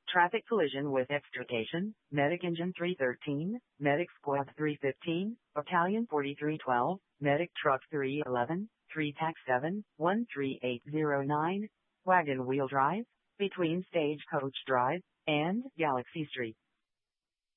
Traffic collision with extrication, Medic Engine 313, Medic Squad 315, Battalion 4312, Medic Truck 311, 3 Tac 7, 13809, Wagon Wheel Drive, between Stagecoach Drive and Galaxy Street.